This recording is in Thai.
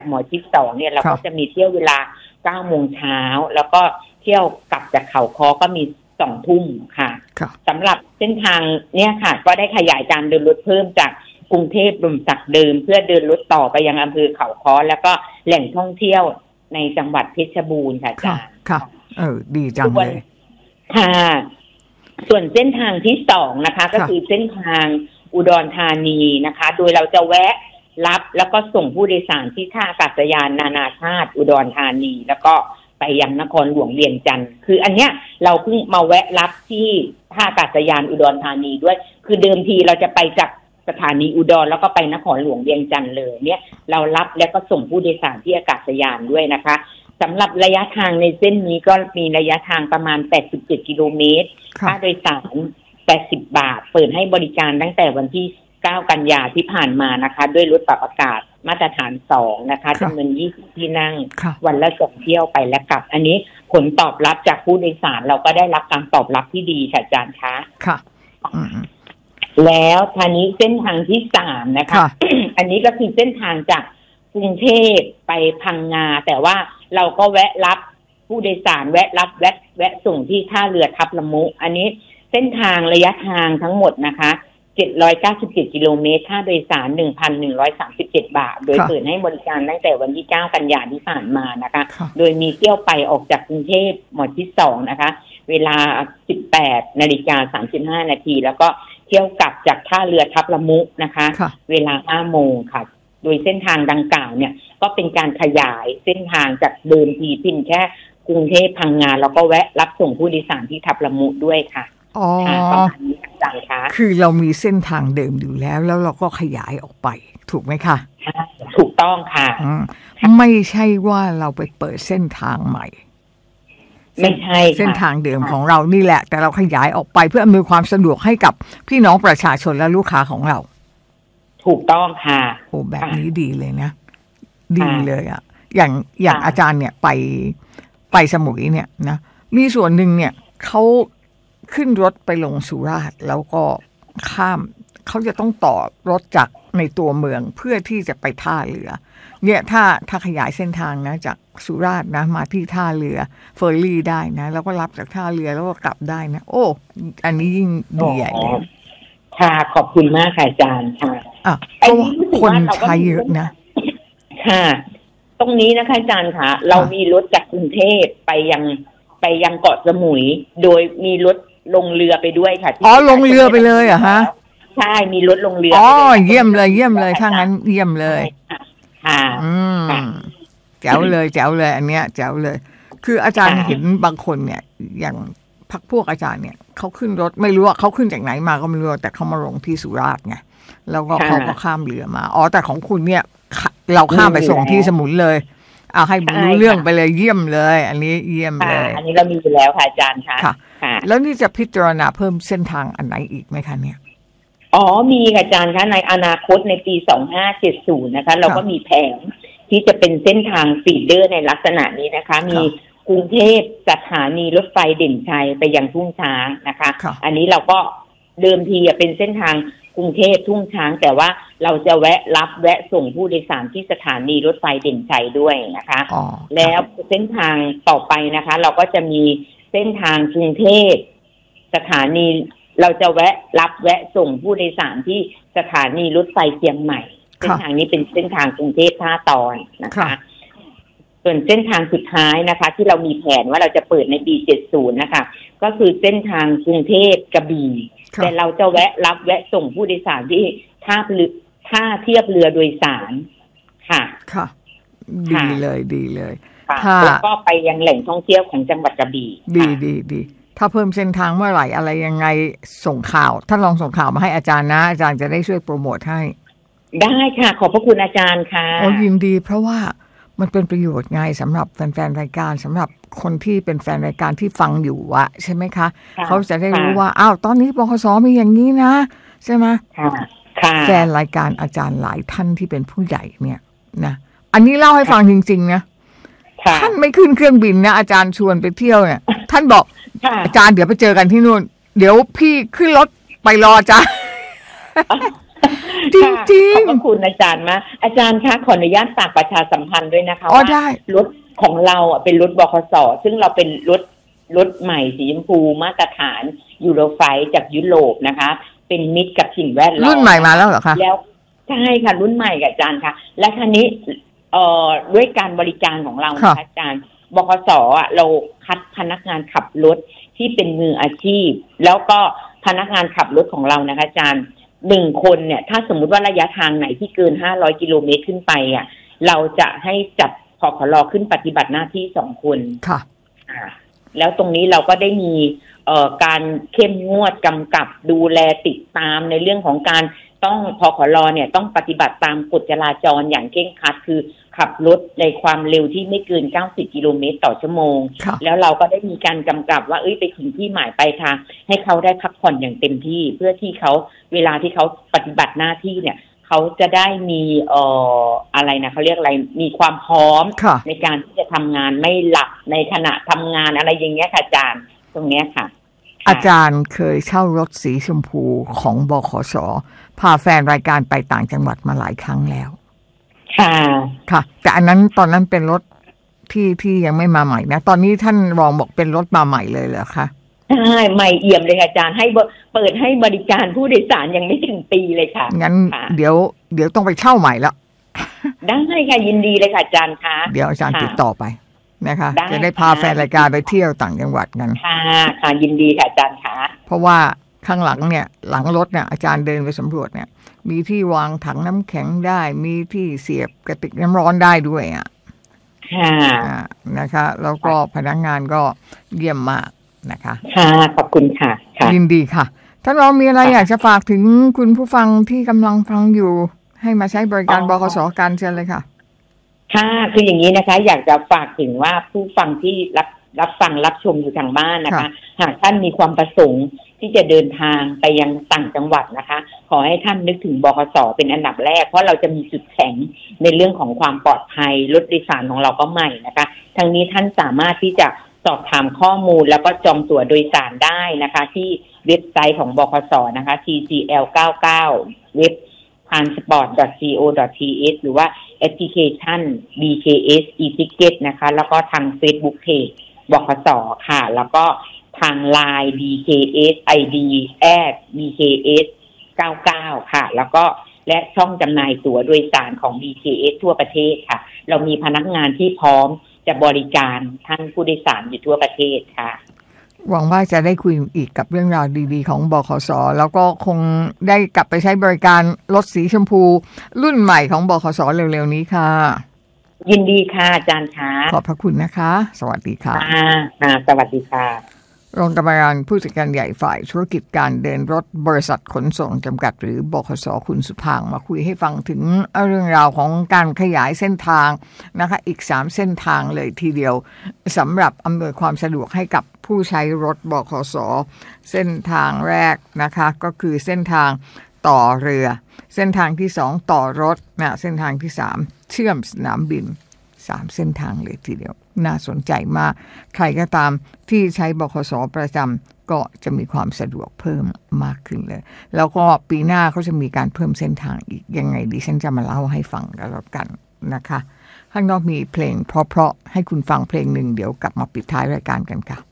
หมอชิด2เนี่ยเราก็จะมีเที่ยวเวลา 9 โมงเช้าแล้วก็เที่ยวกลับจากเขาค้อก็มี2 ทุ่มค่ะสำหรับเส้นทางเนี่ยค่ะก็ได้ขยายการเดินรถเพิ่มจากกรุงเทพลมศักดิ์เดิมเพื่อเดินรถต่อไปยังอำเภอเขาค้อแล้วก็แหล่งท่องเที่ยวในจังหวัดเพชรบูรณ์ค่ะอาจารย์ค่ะดีจังเลยค่ะส่วนเส้นทางที่2นะคะก็คือเส้นทางอุดรธานีนะคะโดยเราจะแวะรับแล้วก็ส่งผู้โดยสารที่ท่าอากาศยานนานาชาติอุดรธานีแล้วก็ไปยังนครหลวงเวียงจันทร์คืออันเนี้ยเราเพิ่งมาแวะรับที่ท่าอากาศยานอุดรธานีด้วยคือเดิมทีเราจะไปจากสถานีอุดรแล้วก็ไปนครหลวงเวียงจันทร์เลยเนี่ยเรารับแล้วก็ส่งผู้โดยสารที่อากาศยานด้วยนะคะสำหรับระยะทางในเส้นนี้ก็มีระยะทางประมาณ87 กิโลเมตรค่าโดยสาร80 บาทเปิดให้บริการตั้งแต่วันที่9 กันยาที่ผ่านมานะคะด้วยรถปรับอากาศมาตรฐาน2นะคะจำนวน20 ที่นั่งวันละ2 เที่ยวไปและกลับอันนี้ผลตอบรับจากผู้โดยสารเราก็ได้รับการตอบรับที่ดีค่ะอาจารย์คะค่ะแล้วทีนี้เส้นทางที่3นะคะ อันนี้ก็คือเส้นทางจากกรุงเทพไปพังงาแต่ว่าเราก็แวะรับผู้โดยสารแวะส่งที่ท่าเรือทับละมุอันนี้เส้นทางระยะทางทั้งหมดนะคะ797 กิโลเมตรค่าโดยสาร 1,137 บาทโดยเปิดให้บริการตั้งแต่วันที่9 กันยายนที่ผ่านมานะคะโดยมีเที่ยวไปออกจากกรุงเทพหมอชิด2นะคะเวลา 18:35 นาทีแล้วก็เที่ยวกลับจากท่าเรือทับละมุนะคะเวลา 5 โมงค่ะโดยเส้นทางดังกล่าวเนี่ยก็เป็นการขยายเส้นทางจากเดิมทีเพียงแค่กรุงเทพพังงาแล้วก็แวะรับส่งผู้โดยสารที่ทับละมุด้วยค่ะประมาณนี้อาจารย์คะคือเรามีเส้นทางเดิมอยู่แล้วเราก็ขยายออกไปถูกไหมคะถูกต้องค่ะไม่ใช่ว่าเราไปเปิดเส้นทางใหม่ไม่ใช่เส้นทางเดิมของเรานี่แหละแต่เราขยายออกไปเพื่ออำนวยความสะดวกให้กับพี่น้องประชาชนและลูกค้าของเราถูกต้องค่ะโอ้แบบนี้ดีเลยนะดีเลยอ่ะอย่างอาจารย์เนี่ยไปสมุยเนี่ยนะมีส่วนหนึ่งเนี่ยเขาขึ้นรถไปลงสุราษฎร์แล้วก็ข้ามเขาจะต้องต่อรถจากในตัวเมืองเพื่อที่จะไปท่าเรือเนี่ยถ้าขยายเส้นทางนะจากสุราษฎร์นะมาที่ท่าเรือเฟอร์รี่ได้นะแล้วก็รับจากท่าเรือแล้วก็กลับได้นะโอ้อันนี้ยิ่งดีใหญ่เลยค่ะขอบคุณมากค่ะอาจารย์ค่ะเพราะคนใช้เยอะนะค่ะตรงนี้นะคะอาจารย์ค่ะเรามีรถจากกรุงเทพไปยังเกาะสมุยโดยมีรถลงเรือไปด้วยค่ะลงเรือไปเลยเหรอฮะใช่มีรถลงเรือเยี่ยมเลยถ้างั้นเยี่ยมเลยค่ะแจ๋วเลยอันเนี้ยแจ๋วเลยคืออาจารย์เห็นบางคนเนี่ยอย่างพรรคพวกอาจารย์เนี่ยเขาขึ้นรถไม่รู้ว่าเขาขึ้นจากไหนมาก็ไม่รู้แต่เขามาลงที่สุราษฎร์ไงแล้วก็เขาก็ข้ามเรือมาแต่ของคุณเนี่ยเราข้ามไปส่งที่สมุยเลยเอาให้รู้เรื่องไปเลยเยี่ยมเลยอันนี้เยี่ยมเลยอันนี้เรามีอยู่แล้วค่ะอาจารย์ค่ะแล้วนี่จะพิจารณาเพิ่มเส้นทางอันไหนอีกไหมคะเนี่ยมีค่ะอาจารย์คะในอนาคตในปี2570นะคะเราก็มีแผนที่จะเป็นเส้นทางฟีดเดอร์ในลักษณะนี้นะคะมีกรุงเทพสถานีรถไฟเด่นชัยไปยังทุ่งช้างนะคะอันนี้เราก็เดิมทีเป็นเส้นทางกรุงเทพทุ่งช้างแต่ว่าเราจะแวะส่งผู้โดยสารที่สถานีรถไฟเด่นชัยด้วยนะคะแล้วเส้นทางต่อไปนะคะเราก็จะมีเส้นทางกรุงเทพสถานีเราจะแวะส่งผู้โดยสารที่สถานีรถไฟเชียงใหม่เส้นทางนี้เป็นเส้นทางกรุงเทพท่าตอนนะคะส่วนเส้นทางสุดท้ายนะคะที่เรามีแผนว่าเราจะเปิดในปี70นะคะก็คือเส้นทางกรุงเทพกระบี่แต่เราจะแวะส่งผู้โดยสารที่ท่าเทียบเรือโดยสารค่ะดีเลยแล้วก็ไปยังแหล่งท่องเที่ยวของจังหวัดกระบี่ดีถ้าเพิ่มเส้นทางเมื่อไหร่อะไรยังไงส่งข่าวถ้าลองส่งข่าวมาให้อาจารย์นะอาจารย์จะได้ช่วยโปรโมทให้ได้ค่ะขอบพระคุณอาจารย์ค่ะยินดีเพราะว่ามันเป็นประโยชน์ไงสำหรับแฟนๆรายการสำหรับคนที่เป็นแฟนรายการที่ฟังอยู่ใช่ไหมคะเขาจะได้รู้ว่าตอนนี้บขส.มีอย่างนี้นะใช่ไหมแฟนรายการอาจารย์หลายท่านที่เป็นผู้ใหญ่เนี่ยนะอันนี้เล่าให้ฟังจริงๆนะท่านไม่ขึ้นเครื่องบินนะอาจารย์ชวนไปเที่ยวเนี่ยท่านบอกอาจารย์เดี๋ยวไปเจอกันที่นู่นเดี๋ยวพี่ขึ้นรถไปรอจ้าจริงจริงขอบพระคุณอาจารย์มากอาจารย์คะขออนุญาตฝากประชาสัมพันธ์ด้วยนะคะว่ารถของเราเป็นรถบขส.ซึ่งเราเป็นรถใหม่สีชมพูมาตรฐานยูโรไฟจากยุโรปนะคะเป็นมิตรกับสิ่งแวดล้อมรุ่นใหม่มาแล้วเหรอคะแล้วใช่ค่ะรุ่นใหม่อาจารย์ค่ะและครั้นี้ด้วยการบริการของเรานะคะอาจารย์บขส.เราคัดพนักงานขับรถที่เป็นมืออาชีพแล้วก็พนักงานขับรถของเรานะคะอาจารย์1 คนเนี่ยถ้าสมมุติว่าระยะทางไหนที่เกิน500 กิโลเมตรขึ้นไปเราจะให้จัดพขล.ขึ้นปฏิบัติหน้าที่2 คนค่ะแล้วตรงนี้เราก็ได้มีการเข้มงวดกำกับดูแลติดตามในเรื่องของการต้องพขล.เนี่ยต้องปฏิบัติตามกฎจราจรอย่างเคร่งครัดคือขับรถในความเร็วที่ไม่เกิน90 กิโลเมตรต่อชั่วโมงแล้วเราก็ได้มีการกำกับว่าไปถึงที่หมายปลายทางให้เขาได้พักผ่อนอย่างเต็มที่เพื่อที่เขาเวลาที่เขาปฏิบัติหน้าที่เนี่ยเขาจะได้มีอะไรนะเขาเรียกอะไรมีความพร้อมในการที่จะทำงานไม่หลับในขณะทำงานอะไรอย่างเงี้ยค่ะอาจารย์ตรงเนี้ยค่ะอาจารย์เคยเช่ารถสีชมพูของบขส.พาแฟนรายการไปต่างจังหวัดมาหลายครั้งแล้วค่ะแต่อันนั้นตอนนั้นเป็นรถที่ยังไม่มาใหม่นะตอนนี้ท่านรองบอกเป็นรถมาใหม่เลยเหรอคะใช่ใหม่เอี่ยมเลยอาจารย์ให้เปิดให้บริการผู้โดยสารยังไม่ถึงปีเลยค่ะงั้นเดี๋ยวต้องไปเช่าใหม่แล้วได้ค่ะยินดีเลยค่ะอาจารย์คะเดี๋ยวอาจารย์ติดต่อไปนะคะจะได้พาแฟนรายการไปเที่ยวต่างจังหวัดกันค่ะยินดีค่ะอาจารย์คะเพราะว่าข้างหลังเนี่ยหลังรถเนี่ยอาจารย์เดินไปสำรวจเนี่ยมีที่วางถังน้ำแข็งได้มีที่เสียบกระติกน้ำร้อนได้ด้วยนะคะแล้วก็พนักงานก็เยี่ยมมากนะคะขอบคุณค่ะยินดีค่ะถ้าเรามีอะไรอยากจะฝากถึงคุณผู้ฟังที่กำลังฟังอยู่ให้มาใช้บริการบขส.กันเชิญเลยค่ะคืออย่างนี้นะคะอยากจะฝากถึงว่าผู้ฟังที่รับฟังรับชมอยู่ทางบ้านนะคะหากท่านมีความประสงค์ที่จะเดินทางไปยังต่างจังหวัดนะคะขอให้ท่านนึกถึงบขส.เป็นอันดับแรกเพราะเราจะมีจุดแข็งในเรื่องของความปลอดภัยรถโดยสารของเราก็ใหม่นะคะทั้งนี้ท่านสามารถที่จะสอบถามข้อมูลแล้วก็จองตั๋วโดยสารได้นะคะที่เว็บไซต์ของบขส.นะคะ tcl99 เว็บ transport.co.th หรือว่าแอปพลิเคชัน BKS e-ticket นะคะแล้วก็ทาง Facebook Page บขส.ค่ะแล้วก็ทาง LINE BKS ID @BKS 99ค่ะแล้วก็และช่องจำหน่ายตั๋วโดยสารของ BKS ทั่วประเทศค่ะเรามีพนักงานที่พร้อมจะบริการท่านผู้โดยสารอยู่ทั่วประเทศค่ะหวังว่าจะได้คุยอีกกับเรื่องราวดีๆของบขส.แล้วก็คงได้กลับไปใช้บริการรถสีชมพูรุ่นใหม่ของบขส.เร็วๆนี้ค่ะยินดีค่ะอาจารย์ค่ะขอบพระคุณนะคะสวัสดีค่ะสวัสดีค่ะรองกรรมการผู้จัดการใหญ่ฝ่ายธุรกิจการเดินรถบริษัทขนส่งจำกัดหรือบขส.คุณสุภางมาคุยให้ฟังถึงเรื่องราวของการขยายเส้นทางนะคะอีก3เส้นทางเลยทีเดียวสำหรับอำนวยความสะดวกให้กับผู้ใช้รถบขส.เส้นทางแรกนะคะก็คือเส้นทางต่อเรือเส้นทางที่2ต่อรถนะเส้นทางที่3เชื่อมสนามบิน3เส้นทางเลยทีเดียวน่าสนใจมากใครก็ตามที่ใช้บขส.ประจำก็จะมีความสะดวกเพิ่มมากขึ้นเลยแล้วก็ปีหน้าเขาจะมีการเพิ่มเส้นทางอีกยังไงดิฉันจะมาเล่าให้ฟังกันแล้วกันนะคะข้างนอกมีเพลงเพราะๆให้คุณฟังเพลงหนึ่งเดี๋ยวกลับมาปิดท้ายรายการกันค่ะ